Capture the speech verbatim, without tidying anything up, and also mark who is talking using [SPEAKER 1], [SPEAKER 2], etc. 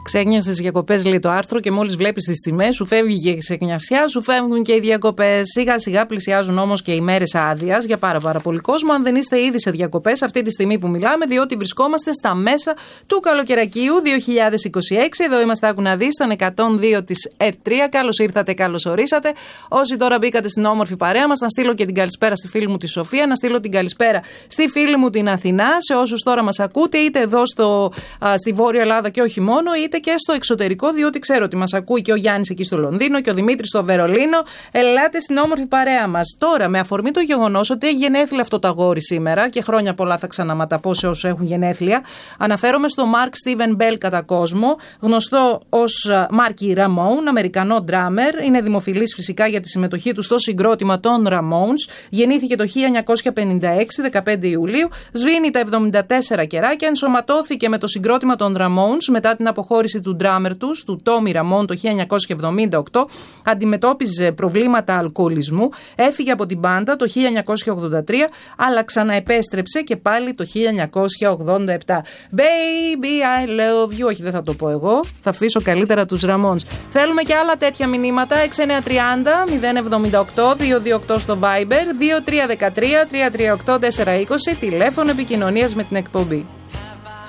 [SPEAKER 1] Ξέγνιασε διακοπές, λέει το άρθρο, και μόλις βλέπεις τις τιμές, σου φεύγει και η ξεγνιασιά, σου φεύγουν και οι διακοπές. Σιγά σιγά πλησιάζουν όμως και οι μέρες άδειας για πάρα, πάρα πολύ κόσμο. Αν δεν είστε ήδη σε διακοπές αυτή τη στιγμή που μιλάμε, διότι βρισκόμαστε στα μέσα του καλοκαιρακίου δύο χιλιάδες είκοσι έξι. Εδώ είμαστε, άκου να δεις, στον εκατόν δύο της ερ τρία. Καλώς ήρθατε, καλώς ορίσατε. Όσοι τώρα μπήκατε στην όμορφη παρέα μας, να στείλω και την καλησπέρα στη φίλη μου τη Σοφία, να στείλω την καλησπέρα στη φίλη μου την Αθηνά, σε όσους τώρα μας ακούτε, είτε εδώ στο, α, στη Βόρεια Ελλάδα και όχι μόνο, είτε και στο εξωτερικό, διότι ξέρω ότι μας ακούει και ο Γιάννης εκεί στο Λονδίνο και ο Δημήτρης στο Βερολίνο. Ελάτε στην όμορφη παρέα μας. Τώρα, με αφορμή το γεγονός ότι έχει γενέθλια αυτό το αγόρι σήμερα και χρόνια πολλά θα ξαναματαπώ σε όσους έχουν γενέθλια, αναφέρομαι στο Mark Steven Bell κατά κόσμο, γνωστό ως Marky Ramone, Αμερικανό ντράμερ. Είναι δημοφιλής φυσικά για τη συμμετοχή του στο συγκρότημα των Ramones. Γεννήθηκε το χίλια εννιακόσια πενήντα έξι, δεκαπέντε Ιουλίου, σβήνει τα εβδομήντα τέσσερα καιράκια, ενσωματώθηκε με το συγκρότημα των Ramones μετά την αποχώρηση του ντράμερ τους, του Tommy Ramone, το χίλια εννιακόσια εβδομήντα οκτώ. Αντιμετώπιζε προβλήματα αλκοολισμού, έφυγε από την μπάντα το χίλια εννιακόσια ογδόντα τρία, αλλά ξαναεπέστρεψε και πάλι το χίλια εννιακόσια ογδόντα επτά. Baby, I love you. Όχι, δεν θα το πω εγώ, θα αφήσω καλύτερα τους Ramones. Θέλουμε και άλλα τέτοια μηνύματα. έξι εννιά τριάντα μηδέν εβδομήντα οκτώ διακόσια είκοσι οκτώ στο Viber, δύο τρία ένα τρία τρία τρία οκτώ τέσσερα είκοσι, τηλέφωνο επικοινωνίας με την εκπομπή.